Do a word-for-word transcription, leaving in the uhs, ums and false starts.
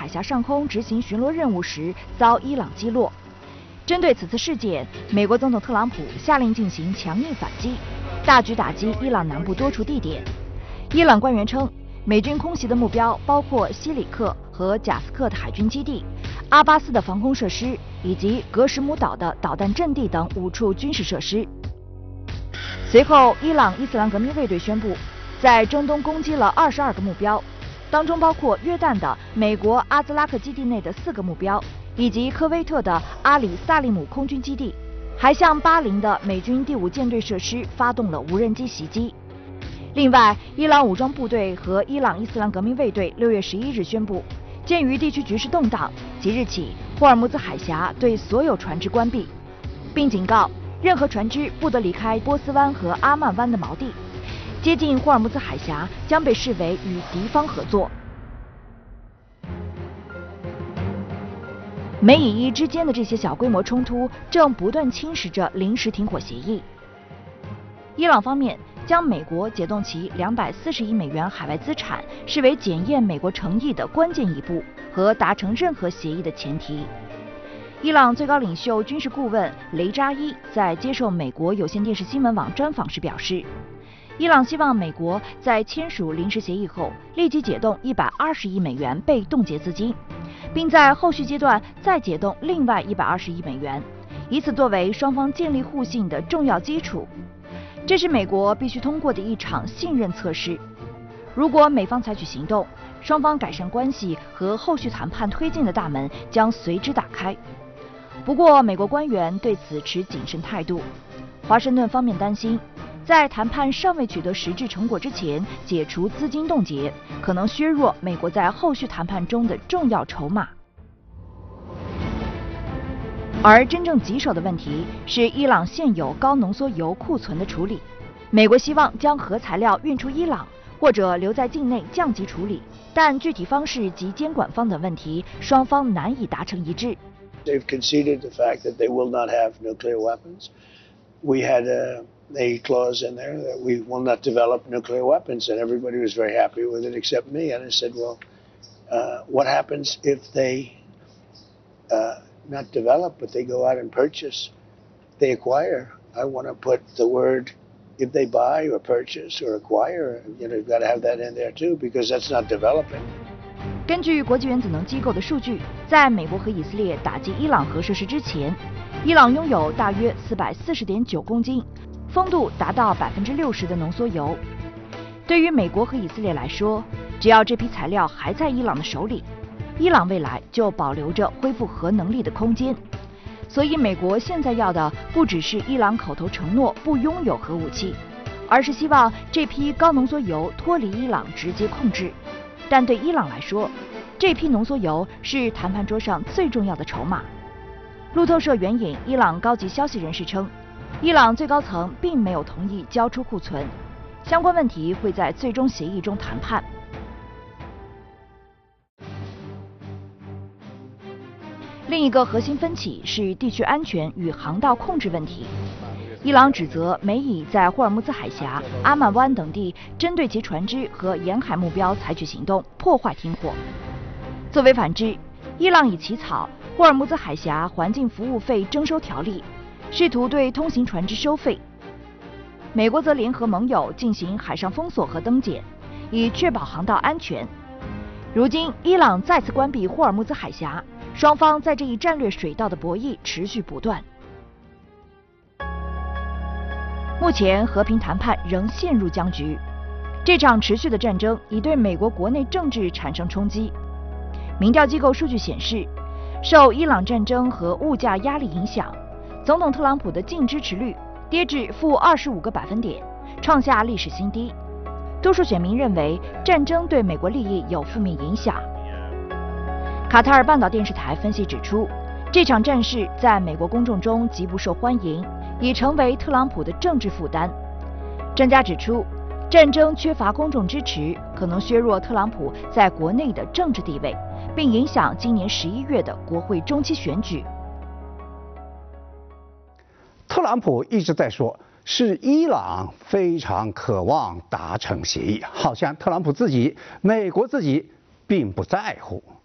海峡上空执行巡逻任务时遭伊朗击落。针对此次事件，美国总统特朗普下令进行强硬反击，大举打击伊朗南部多处地点。伊朗官员称，美军空袭的目标包括西里克和贾斯克的海军基地、阿巴斯的防空设施以及格什姆岛的导弹阵地等五处军事设施。随后，伊朗伊斯兰革命卫队宣布，在中东攻击了二十二个目标，当中包括约旦的美国阿兹拉克基地内的四个目标，以及科威特的阿里萨利姆空军基地，还向巴林的美军第五舰队设施发动了无人机袭击。另外，伊朗武装部队和伊朗伊斯兰革命卫队六月十一日宣布，鉴于地区局势动荡，即日起霍尔木兹海峡对所有船只关闭，并警告任何船只不得离开波斯湾和阿曼湾的锚地。接近霍尔木兹海峡将被视为与敌方合作。美以伊之间的这些小规模冲突正不断侵蚀着临时停火协议。伊朗方面将美国解冻其两百四十亿美元海外资产视为检验美国诚意的关键一步和达成任何协议的前提。伊朗最高领袖军事顾问雷扎伊在接受美国有线电视新闻网专访时表示，伊朗希望美国在签署临时协议后立即解冻一百二十亿美元被冻结资金，并在后续阶段再解冻另外一百二十亿美元，以此作为双方建立互信的重要基础。这是美国必须通过的一场信任测试。如果美方采取行动，双方改善关系和后续谈判推进的大门将随之打开。不过，美国官员对此持谨慎态度。华盛顿方面担心，在谈判尚未取得实质成果之前，解除资金冻结，可能削弱美国在后续谈判中的重要筹码。而真正棘手的问题是伊朗现有高浓缩铀库存的处理。美国希望将核材料运出伊朗，或者留在境内降级处理，但具体方式及监管方等问题，双方难以达成一致。 They've conceded the fact that they will not have nuclear weapons. We had a, a clause in there that we will not develop nuclear weapons, and everybody was very happy with it except me. And I said, well, uh, what happens if they uh, not develop, but they go out and purchase, they acquire? I want to put the word if they buy or purchase or acquire, you know, you've got to have that in there too, because that's not developing. 根据国际原子能机构的数据，在美国和以色列打击伊朗核设施之前，伊朗拥有大约四百四十点九公斤，丰度达到百分之六十的浓缩铀。对于美国和以色列来说，只要这批材料还在伊朗的手里，伊朗未来就保留着恢复核能力的空间。所以，美国现在要的不只是伊朗口头承诺不拥有核武器，而是希望这批高浓缩铀脱离伊朗直接控制。但对伊朗来说，这批浓缩铀是谈判桌上最重要的筹码。路透社援引伊朗高级消息人士称，伊朗最高层并没有同意交出库存，相关问题会在最终协议中谈判。另一个核心分歧是地区安全与航道控制问题。伊朗指责美以在霍尔木兹海峡、阿曼湾等地针对其船只和沿海目标采取行动，破坏停火。作为反制，伊朗已起草《霍尔木兹海峡环境服务费征收条例》，试图对通行船只收费。美国则联合盟友进行海上封锁和登检，以确保航道安全。如今，伊朗再次关闭霍尔木兹海峡，双方在这一战略水道的博弈持续不断。目前和平谈判仍陷入僵局，这场持续的战争已对美国国内政治产生冲击。民调机构数据显示，受伊朗战争和物价压力影响，总统特朗普的净支持率跌至负二十五个百分点，创下历史新低。多数选民认为战争对美国利益有负面影响。卡塔尔半岛电视台分析指出，这场战事在美国公众中极不受欢迎，已成为特朗普的政治负担。专家指出，战争缺乏公众支持，可能削弱特朗普在国内的政治地位，并影响今年十一月的国会中期选举。 特朗普一直在说，是伊朗非常渴望达成协议，好像特朗普自己、美国自己并不在乎。